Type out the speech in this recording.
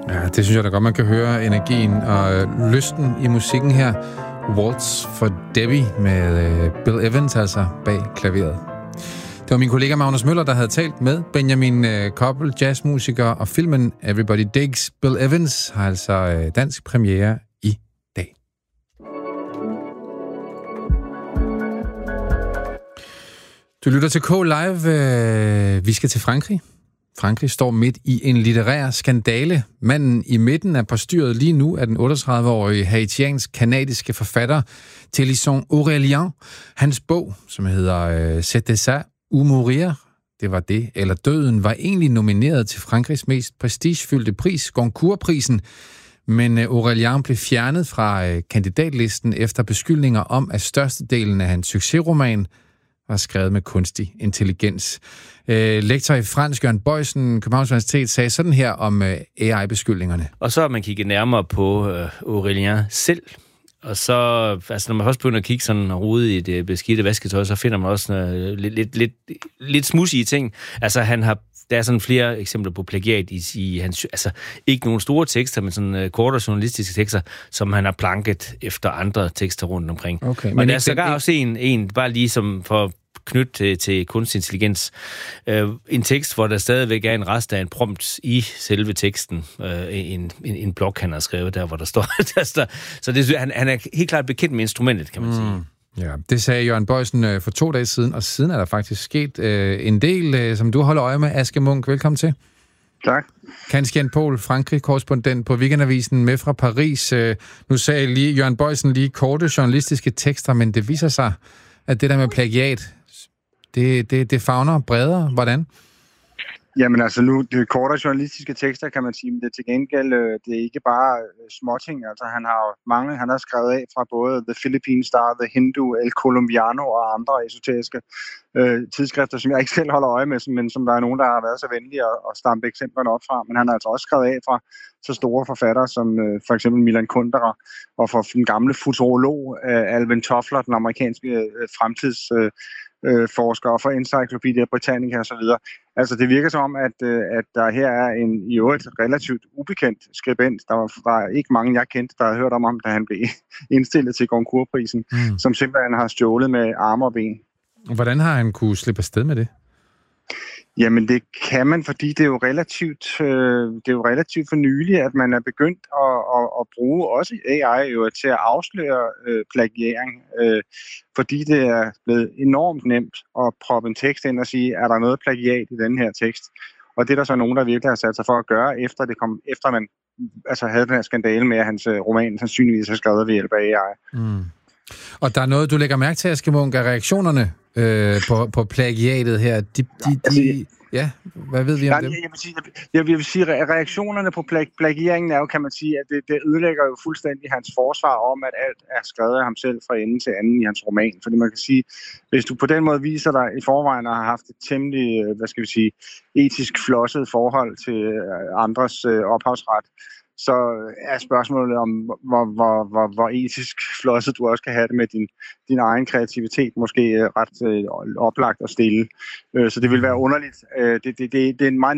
Ja, det synes jeg da godt, man kan høre energien og lysten i musikken her. Waltz for Debbie med Bill Evans altså bag klaveret. Det var min kollega Magnus Møller, der havde talt med Benjamin Koppel, jazzmusiker, og filmen Everybody Digs Bill Evans har altså dansk premiere i dag. Du lytter til K-Live. Vi skal til Frankrig. Frankrig står midt i en litterær skandale. Manden i midten af postyret lige nu er den 38-årige haitiansk-kanadiske forfatter Télisson Aurélien. Hans bog, som hedder C'est ça ou mourir, det var det, eller døden, var egentlig nomineret til Frankrigs mest prestigefyldte pris, Goncourt-prisen. Men Aurélien blev fjernet fra kandidatlisten efter beskyldninger om, at størstedelen af hans succesroman var skrevet med kunstig intelligens. Lektor i fransk Jørgen Boysen, Københavns Universitet, sagde sådan her om AI-beskyldningerne. Og så har man kigget nærmere på Aurélien selv. Og så, altså når man først begynder at kigge sådan og rode i det beskidte vasketøj, så finder man også lidt smudsige ting. Altså der er sådan flere eksempler på plagiat i hans, altså ikke nogle store tekster, men sådan kortere journalistiske tekster, som han har planket efter andre tekster rundt omkring. Okay, men der er sågar også en, bare lige som for knytte til kunstig intelligens, en tekst, hvor der stadigvæk er en rest af en prompt i selve teksten, en blog, han har skrevet der, hvor der står. Så det, han er helt klart bekendt med instrumentet, kan man sige. Ja, det sagde Jørgen Boysen for 2 dage siden, og siden er der faktisk sket en del, som du holder øje med. Aske Munk, velkommen til. Tak. Kanskien Pohl, Frankrig-korrespondent på Weekendavisen med fra Paris. Nu sagde Jørgen Boysen lige korte journalistiske tekster, men det viser sig, at det der med plagiat, det favner bredere. Hvordan? Jamen altså nu, det kortere journalistiske tekster, kan man sige, men det er til gengæld, det er ikke bare småting. Altså han har skrevet af fra både The Philippine Star, The Hindu, El Colombiano og andre esoteriske tidsskrifter, som jeg ikke selv holder øje med, men som der er nogen, der har været så venlige at stampe eksemplerne op fra. Men han har altså også skrevet af fra så store forfattere som for eksempel Milan Kundera, og fra den gamle futurolog Alvin Toffler, den amerikanske fremtidsforsker, og for Encyclopedia Britannica og så videre. Altså det virker som om, at der her er en i øvrigt relativt ubekendt skribent. Der var ikke mange, jeg kendte, der havde hørt om ham, da han blev indstillet til Goncourt-prisen, som simpelthen har stjålet med arme og ben. Hvordan har han kunne slippe afsted med det? Jamen det kan man, fordi det er jo relativt for nylig, at man er begyndt at bruge også AI jo til at afsløre plagiering, fordi det er blevet enormt nemt at proppe en tekst ind og sige, er der noget plagiat i den her tekst? Og det er der så nogen, der virkelig har sat sig for at gøre, efter man altså havde den her skandale med, at hans roman sandsynligvis er skrevet ved hjælp af AI. Og der er noget, du lægger mærke til, Aske Munk, af reaktionerne på plagiatet her. Ja, hvad ved vi om dem? Jeg vil sige, at reaktionerne på plagieringen er jo, kan man sige, at det ødelægger jo fuldstændig hans forsvar om, at alt er skrevet af ham selv fra ende til anden i hans roman. Fordi man kan sige, hvis du på den måde viser dig i forvejen og har haft et temmelig, etisk flosset forhold til andres ophavsret, så er spørgsmålet om, hvor etisk flosset du også kan have det med din egen kreativitet, måske ret oplagt og stille. Så det vil være underligt. Det er en meget